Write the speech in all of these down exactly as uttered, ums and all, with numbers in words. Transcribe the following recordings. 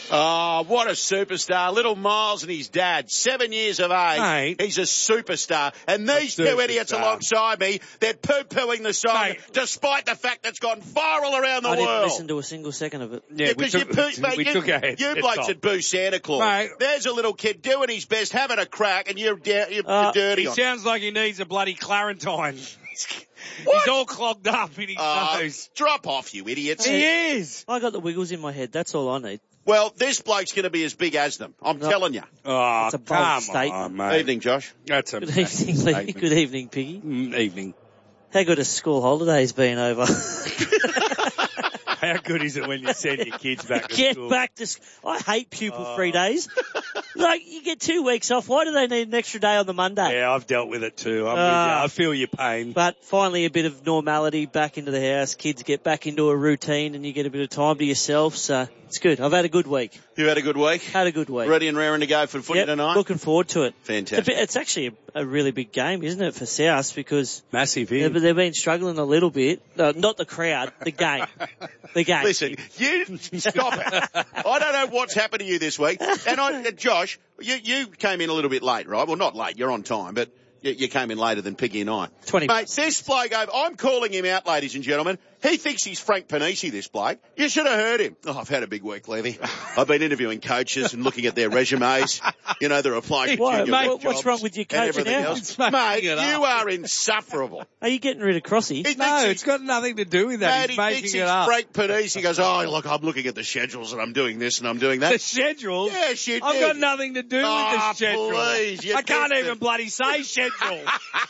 Oh, what a superstar. Little Miles and his dad, seven years of age. Mate. He's a superstar. And these two superstar. idiots alongside me, they're poo-pooing the song, Mate. despite the fact that it's gone viral around the I world. didn't listen to a single second of it. Yeah, we 'cause took, you, poo- mate, we you, took our head. you It's blokes off. at Boo Santa Claus. Mate. There's a little kid doing his best, having a crack, and you're, da- you're, Uh, you're dirty He on sounds like he needs a bloody Clarentine. What? He's all clogged up in his Uh, nose. drop off, you idiots. He is. I got the wiggles in my head. That's all I need. Well, this bloke's going to be as big as them. I'm No. telling you. Oh, It's a bold come statement. on, mate. Evening, Josh. That's a Good massive evening, Lee. statement. Good evening, Piggy. Mm, evening. How good has school holidays been over? How good is it when you send your kids back to Get school? back to school. I hate pupil Oh. free days. Like, you get two weeks off. Why do they need an extra day on the Monday? Yeah, I've dealt with it too. I'm Uh, with you. I feel your pain. But finally a bit of normality back into the house. Kids get back into a routine and you get a bit of time to yourself. So it's good. I've had a good week. You had a good week? Had a good week. Ready and raring to go for footy Yep, tonight? looking forward to it. Fantastic. It's, a bit, it's actually a, a really big game, isn't it, for South? Because Massive they've, in. they've been struggling a little bit. No, not the crowd, the game. The game. Listen, you stop it. I don't know what's happened to you this week. And I, uh, Josh, you, you came in a little bit late, right? Well, not late. You're on time, but you, you came in later than Piggy and I. twenty Mate, this bloke over, I'm calling him out, ladies and gentlemen. He thinks he's Frank Panisi, this bloke. You should have heard him. Oh, I've had a big week, Levy. I've been interviewing coaches and looking at their resumes. You know, they're applying for Why, junior mate, rep what's jobs wrong with your and coaching everything now? else. It's making Mate, it you up. are insufferable. Are you getting rid of Crossy? He thinks No, he's- it's got nothing to do with that. Mate, He's he making thinks it he's up. Frank Panisi. He goes, oh, look, I'm looking at the schedules and I'm doing this and I'm doing that. The schedule? Yeah, shit, I've yeah. got nothing to do Oh, with the schedule. please, you I can't did even it. bloody say schedule.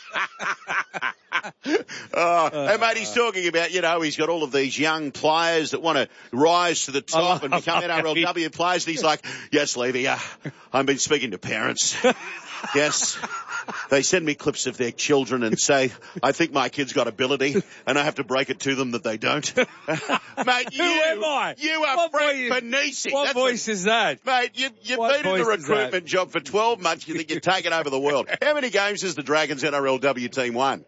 Oh, and mate, he's talking about, you know, he's got all of these young players that want to rise to the top and become N R L W players. And he's like, yes, Levy, uh, I've been speaking to parents. Yes. They send me clips of their children and say, I think my kid's got ability, and I have to break it to them that they don't. Mate, you, Who am I? you are What Frank voice- Panisi. What That's voice is that? Mate, you, you've What been in the voice is that? recruitment job for twelve months. You think you're taking over the world. How many games has the Dragons N R L W team won?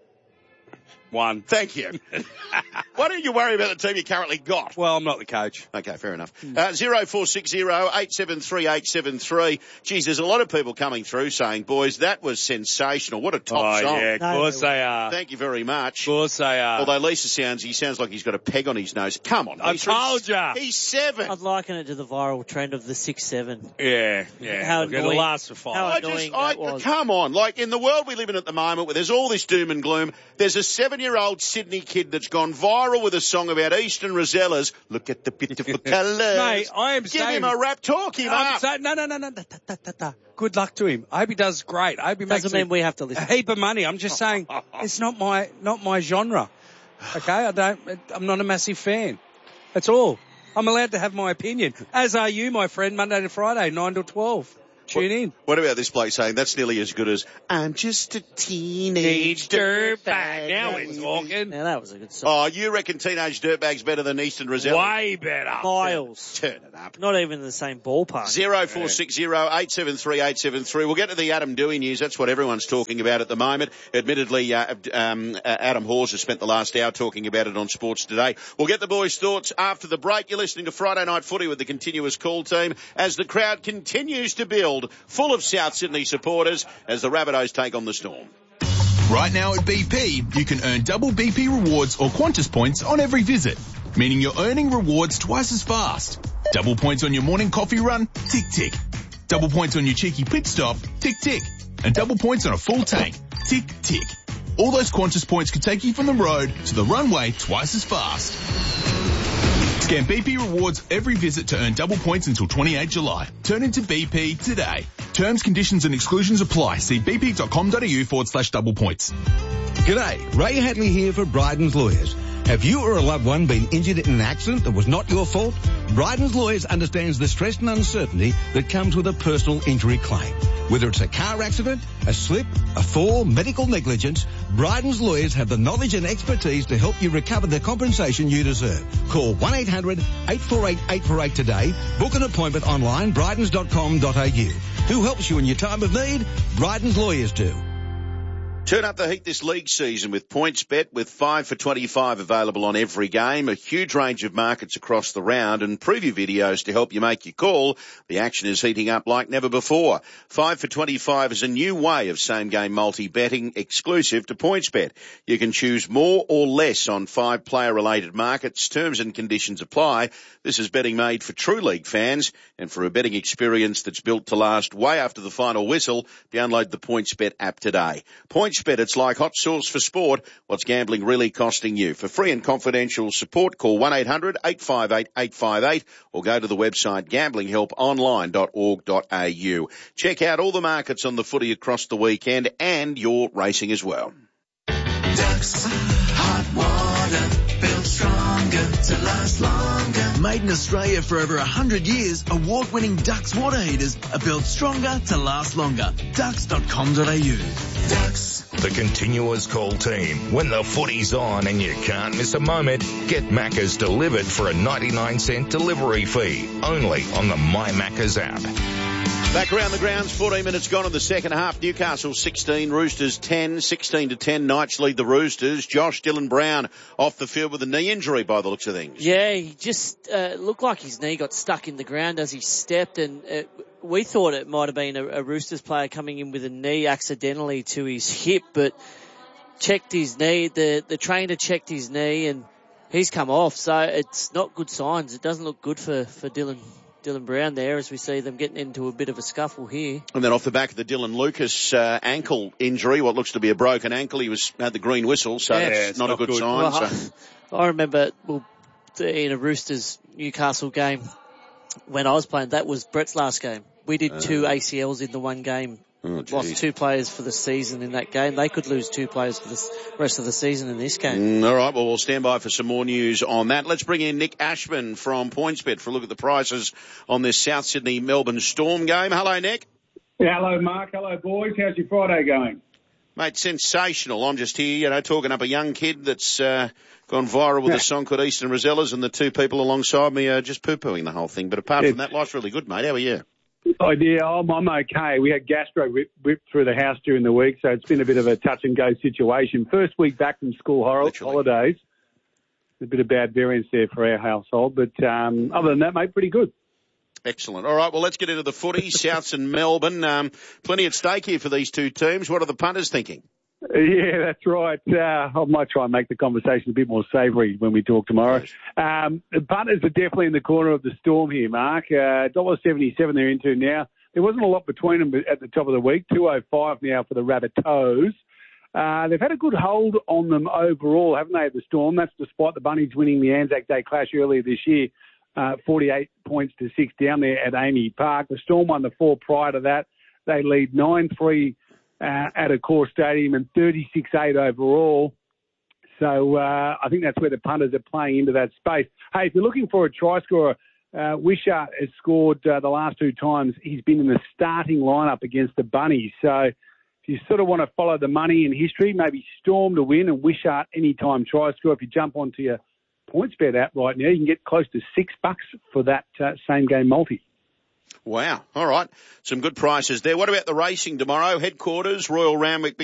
One. Thank you. Why don't you worry about the team you currently got? Well, I'm not the coach. Okay, fair enough. Uh, zero four six zero eight seven three eight seven three. Geez, there's a lot of people coming through saying, boys, that was sensational. What a top oh, song. yeah, of No, course they they are. Thank you very much. Of course they are. Although Lisa sounds, he sounds like he's got a peg on his nose. Come on, I Lisa. told ya. He's seven. I'd liken it to the viral trend of the six seven. Yeah, yeah. How Look, it'll annoying- last for five. how I annoying just, I, that was. come on, like in the world we live in at the moment where there's all this doom and gloom, there's a seven-year-old Sydney kid that's gone viral with a song about Eastern Rosellas. Look at the beautiful colours. Mate, I am Give saying... him a rap, talk him I'm up. saying, no, no, no, no. Da, da, da, da, da. Good luck to him. I hope he does great. I hope he makes Doesn't mean a, we have to a listen. heap of money. I'm just saying it's not my not my genre. Okay, I don't. I'm not a massive fan. That's all. I'm allowed to have my opinion, as are you, my friend. Monday to Friday, nine till twelve. Tune what, in. What about this bloke saying that's nearly as good as I'm just a teenage dirtbag? Now we're talking. Now that was a good song. Oh, you reckon Teenage Dirtbag's better than Eastern Rosella? Way better. Miles. Turn it up. Not even in the same ballpark. Zero four six zero eight seven three eight seven three. We'll get to the Adam Dewey news. That's what everyone's talking about at the moment. Admittedly, uh, um, uh, Adam Hawes has spent the last hour talking about it on Sports Today. We'll get the boys' thoughts after the break. You're listening to Friday Night Footy with the continuous call team as the crowd continues to build, full of South Sydney supporters as the Rabbitohs take on the Storm. Right now at B P, you can earn double B P rewards or Qantas points on every visit, meaning you're earning rewards twice as fast. Double points on your morning coffee run, tick tick. Double points on your cheeky pit stop, tick tick. And double points on a full tank, tick tick. All those Qantas points can take you from the road to the runway twice as fast. Scan B P rewards every visit to earn double points until twenty-eighth July. Turn into B P today. Terms, conditions and exclusions apply. See bp.com.au forward slash double points. G'day, Ray Hadley here for Bryden's Lawyers. Have you or a loved one been injured in an accident that was not your fault? Bryden's Lawyers understands the stress and uncertainty that comes with a personal injury claim. Whether it's a car accident, a slip, a fall, medical negligence, Bryden's Lawyers have the knowledge and expertise to help you recover the compensation you deserve. Call one eight hundred eight four eight eight four eight today. Book an appointment online, brydens dot com dot a u. Who helps you in your time of need? Bryden's Lawyers do. Turn up the heat this league season with PointsBet, with five for twenty-five available on every game, a huge range of markets across the round and preview videos to help you make your call. The action is heating up like never before. five for twenty-five is a new way of same-game multi-betting exclusive to PointsBet. You can choose more or less on five player-related markets. Terms and conditions apply. This is betting made for true league fans and for a betting experience that's built to last way after the final whistle. Download the PointsBet app today. PointsBet, it's like hot sauce for sport. What's gambling really costing you? For free and confidential support, call one eight hundred eight five eight eight five eight or go to the website gambling help online dot org dot a u. Check out all the markets on the footy across the weekend and your racing as well. Ducks, hot water, built stronger to last longer. Made in Australia for over one hundred years, award-winning Ducks water heaters are built stronger to last longer. ducks dot com dot a u. Ducks. The Continuous Call team. When the footy's on and you can't miss a moment, get Macca's delivered for a ninety-nine cent delivery fee. Only on the My Macca's app. Back around the grounds, fourteen minutes gone in the second half. Newcastle sixteen, Roosters ten, sixteen to ten. Knights lead the Roosters. Josh Dylan Brown off the field with a knee injury by the looks of things. Yeah, he just uh, looked like his knee got stuck in the ground as he stepped, and uh, we thought it might have been a, a Roosters player coming in with a knee accidentally to his hip, but checked his knee. The the trainer checked his knee, and he's come off. So it's not good signs. It doesn't look good for for Dylan. Dylan Brown there, as we see them getting into a bit of a scuffle here. And then off the back of the Dylan Lucas uh, ankle injury, what looks to be a broken ankle, he was had the green whistle, so yeah, that's not, not a good, good. sign. Well, so. I, I remember well, in a Roosters Newcastle game when I was playing, that was Brett's last game. We did uh, two A C Ls in the one game. Oh, lost two players for the season in that game. They could lose two players for the rest of the season in this game. Mm, all right, well, we'll stand by for some more news on that. Let's bring in Nick Ashman from PointsBet for a look at the prices on this South Sydney Melbourne Storm game. Hello, Nick. Yeah, hello, Mark. Hello, boys. How's your Friday going? Mate, sensational. I'm just here, you know, talking up a young kid that's uh, gone viral with a song called Eastern Rosellas, and the two people alongside me are just poo-pooing the whole thing. But apart it's- from that, life's really good, mate. How are you? Oh, yeah, I'm, I'm okay. We had gastro whip, whipped through the house during the week, so it's been a bit of a touch-and-go situation. First week back from school hor- holidays. A bit of bad variance there for our household, but um, other than that, mate, pretty good. Excellent. All right, well, let's get into the footy. Souths and Melbourne. Um, plenty at stake here for these two teams. What are the punters thinking? Yeah, that's right. Uh, I might try and make the conversation a bit more savoury when we talk tomorrow. Um, the punters are definitely in the corner of the Storm here, Mark. Uh, one dollar seventy-seven they're into now. There wasn't a lot between them at the top of the week. two oh five now for the Rabbitohs. Uh, they've had a good hold on them overall, haven't they, the Storm? That's despite the Bunnies winning the Anzac Day clash earlier this year, uh, forty-eight points to six down there at Amy Park. The Storm won the four prior to that. They lead nine three Uh, at a core stadium and thirty-six eight overall. So uh, I think that's where the punters are playing into that space. Hey, if you're looking for a try scorer, uh, Wishart has scored uh, the last two times. He's been in the starting lineup against the Bunnies. So if you sort of want to follow the money in history, maybe Storm to win and Wishart anytime try scorer. If you jump onto your PointsBet app right now, you can get close to six bucks for that uh, same game multi. Wow. All right. Some good prices there. What about the racing tomorrow? Headquarters, Royal Randwick